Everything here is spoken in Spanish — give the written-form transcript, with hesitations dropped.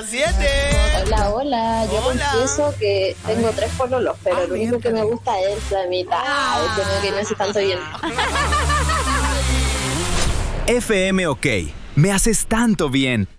7. Hola, hola. Yo confieso que tengo 3 pololos, pero lo único que me gusta es la mitad. Como que no sé tanto bien. FM OK. Me haces tanto bien.